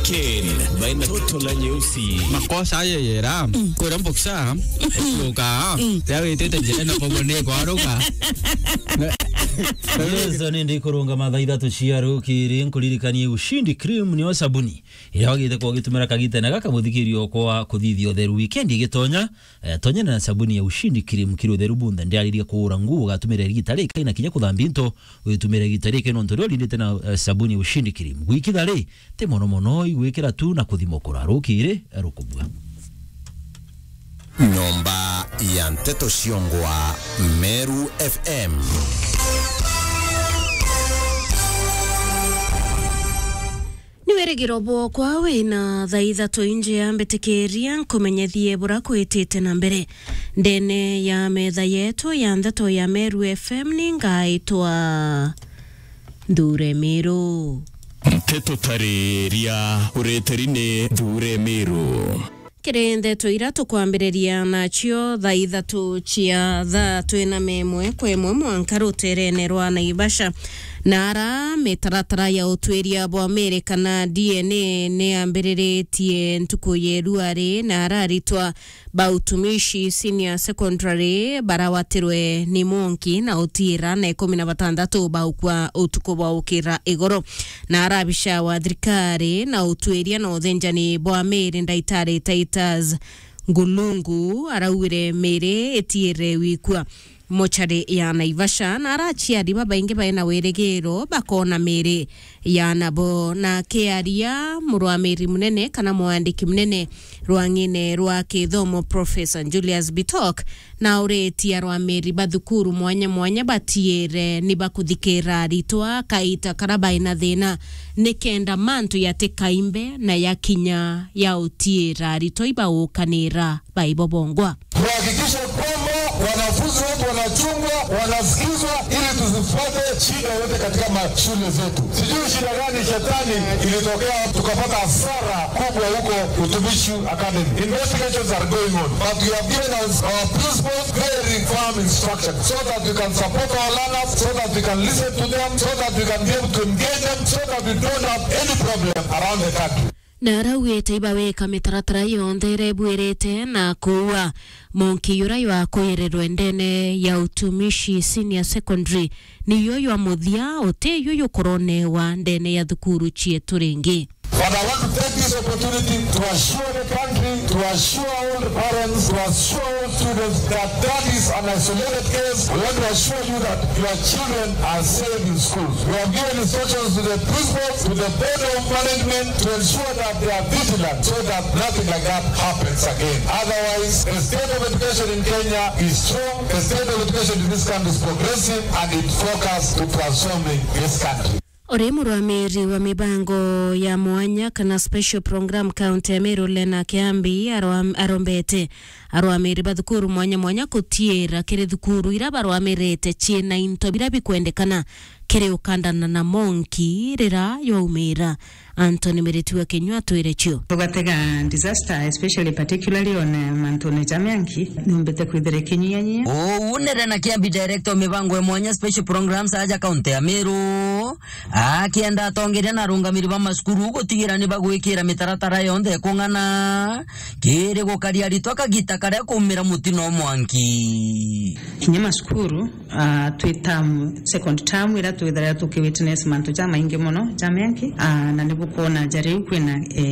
weekend baina toto la nyeusi makosa yera kwa mboksa luka yawe tete jena pogone kwa ruka Yezo nindi kurunga mathaitha tuciaru kiri nkuririkanie ushindi cream ni sabuni ira wagite kwa gitumira kagite na gaka muthikirio kwa kuthithio theru weekend igitonya tonya na sabuni ya ushindi cream kiro theru bunda ndiaririe kuura nguo gatumira gitare kaina kinya kuthambia into witumira gitare keno ntori ndite na sabuni ya ushindi cream gwikithare te mono igwikira tu na kuthimokora rukire rukubwa Nyomba ya Nteto Shiongwa Meru FM. Niwere girobo kwawe na thaitha to inje ya mbetekeria nkumenyethie bura kwitite na mbere ndene ya metha yetu ya Nteto ya Meru FM ningaitwa Ndure Meru Nteto tareria ureterine Ndure Meru kirende to iratu kwambiriria nacio thaitha tu cia tha twina memwe kwemwe mwankaruterene rwa Naivasha nara metaratara ya utwiria bwa Amerika na DNA ne ambiriretie ntuku yeruari nara ritwa bautumishi senior secondary barawatirwe ni monki na utira na 16 baukwa utuko bwa ukira igoro nara bisha wa thirikari na utwiria na uthenjani bwa Meri ndaitari Titus Ngulungu arauire Meri etiere wikwa mochari ya Naivasha na arachiari babainge baina weregero bakona Meri ya nabo na kearia murwa Meri munene kana mwandiki munene rwangine rwa kithomo Professor Julius Bitok na uretia rwa Meri bathukuru mwanya batiere ni bakuthikira ritwa kaita karabaina thina nikenda mantu yate kaimbe na yakinya ya utiera ritwa ibaukanira baibobongwa kuhakikisha kwamba wanafunzi wetu wanachungwa, wanasikizwa ili tusifuate shida yote katika mashule zetu. Sijui shida gani shetani ilitokea tukapata hasara kubwa huko Utumishi Academy. Investigations are going on, but we have given our principals very firm instruction so that we can support our learners, so that we can listen to them, so that we can be able to engage them, so that we don't have any problem around the country. Na rawete ibaweka mitaratara yonthe irebwirite na kuwa monki yura ywa kuyererwe ndene ya Utumishi senior secondary ni yoyo amuthia ote yoyo korone wa ndene ya thukuru chietu ringi. But I want to take this opportunity to assure the country, to assure all the parents, to assure all students that that is an isolated case. We want to assure you that your children are safe in schools. We have given instructions to the principals, to the board of management to ensure that they are vigilant so that nothing like that happens again. Otherwise, the state of education in Kenya is strong, the state of education in this country is progressive, and it focuses to transforming this country. Ore Meri wa mibango ya mwanya kana special program county ya Meru Lena Kiambi arombete Meri bathukuru mwanya kutiera kire thukuru ira baroamerete china into birabi kwendekana kire ukandana na monki rira youmira Anthony Meretiwa Kenywa tuirechio tugatega disaster especially particularly on Mantone Jamianki nimbete kwithire kinyanya unere na Kiambi director mibango ya mwanya special programs aja county ya Meru akienda tongere na rungamiri ba maskuru gutigirani bagwikira mitaratara yonthe kungana kire gukaria ritwa kagita kare kumira mutino mwanki kinya maskuru twetam second term ira twithara tuki witness mantu jama inge muno Jamianki na nibuko na jariu kwina